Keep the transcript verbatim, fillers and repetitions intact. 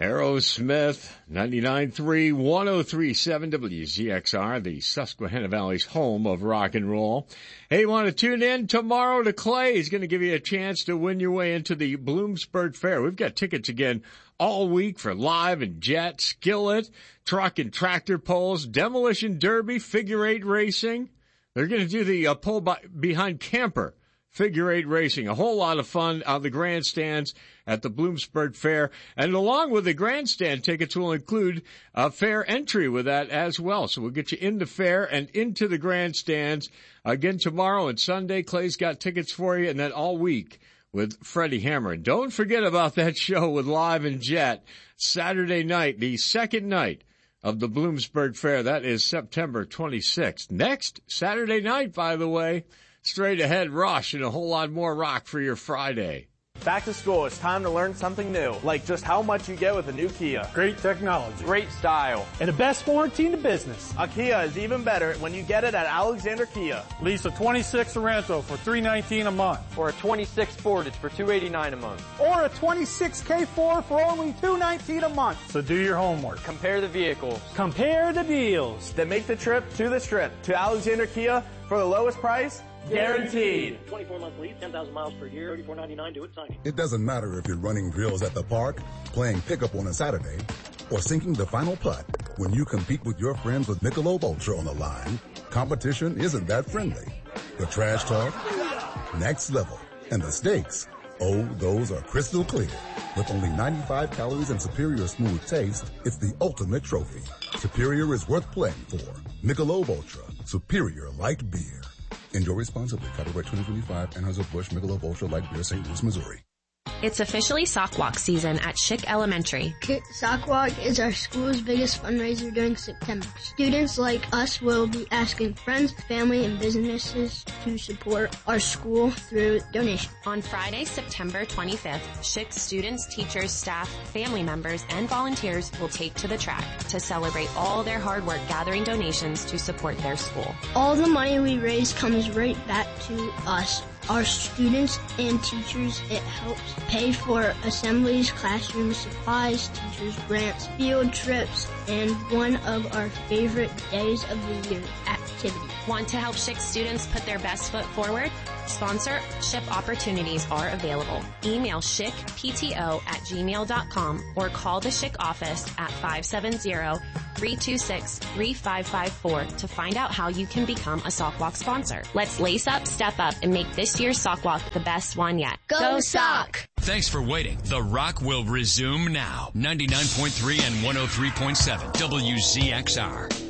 Aerosmith, ninety-nine point three, one oh three point seven W Z X R, the Susquehanna Valley's home of rock and roll. Hey, you want to tune in tomorrow to Clay? He's going to give you a chance to win your way into the Bloomsburg Fair. We've got tickets again all week for Live and Jet, Skillet, Truck and Tractor Pulls, Demolition Derby, Figure Eight Racing. They're going to do the uh, pull by, behind camper. Figure Eight Racing, a whole lot of fun on the grandstands at the Bloomsburg Fair. And along with the grandstand tickets will include a fair entry with that as well. So we'll get you in the fair and into the grandstands again tomorrow and Sunday. Clay's got tickets for you, and then all week with Freddie Hammer. And don't forget about that show with Live and Jet Saturday night, the second night of the Bloomsburg Fair. That is September twenty-sixth. Next Saturday night, by the way, straight ahead Rush and a whole lot more rock for your Friday. Back to school, it's time to learn something new, like just how much you get with a new Kia. Great technology. Great style. And the best warranty in the business. A Kia is even better when you get it at Alexander Kia. Lease a twenty-six Sorento for three nineteen a month. Or a twenty-six Sportage for two eighty-nine a month. Or a twenty-six K four for only two nineteen a month. So do your homework. Compare the vehicles. Compare the deals. Then make the trip to the Strip to Alexander Kia for the lowest price. Guaranteed. twenty-four month lease, ten thousand miles per year, thirty-four ninety-nine, do it signing. It doesn't matter if you're running drills at the park, playing pickup on a Saturday, or sinking the final putt. When you compete with your friends with Michelob Ultra on the line, competition isn't that friendly. The trash talk, next level. And the stakes, oh, those are crystal clear. With only ninety-five calories and superior smooth taste, it's the ultimate trophy. Superior is worth playing for. Michelob Ultra, superior light beer. Enjoy responsibly. Copyright twenty twenty-five, Anheuser-Busch Michelob Ultra Light Beer, Saint Louis, Missouri. It's officially Sock Walk season at Schick Elementary. Sock Walk is our school's biggest fundraiser during September. Students like us will be asking friends, family, and businesses to support our school through donations. On Friday, September twenty-fifth, Schick students, teachers, staff, family members, and volunteers will take to the track to celebrate all their hard work gathering donations to support their school. All the money we raise comes right back to us, our students and teachers. It helps pay for assemblies, classroom supplies, teachers' grants, field trips, and one of our favorite days of the year, activities. Want to help Schick students put their best foot forward? Sponsorship opportunities are available. Email schickpto at gmail dot com or call the Schick office at five seven zero, three two six, three five five four to find out how you can become a Sock Walk sponsor. Let's lace up, step up, and make this year's Sock Walk the best one yet. Go, Go Sock! Thanks for waiting. The Rock will resume now. ninety-nine point three and one oh three point seven W Z X R.